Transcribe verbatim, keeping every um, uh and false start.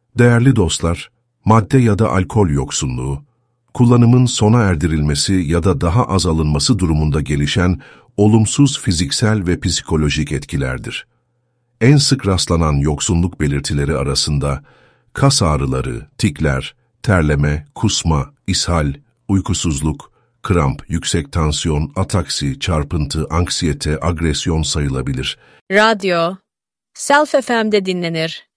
Değerli dostlar, madde ya da alkol yoksunluğu, kullanımın sona erdirilmesi ya da daha az alınması durumunda gelişen olumsuz fiziksel ve psikolojik etkilerdir. En sık rastlanan yoksunluk belirtileri arasında kas ağrıları, tikler, terleme, kusma, ishal, uykusuzluk, kramp, yüksek tansiyon, ataksi, çarpıntı, anksiyete, agresyon sayılabilir. Radyo, Self F M'de dinlenir.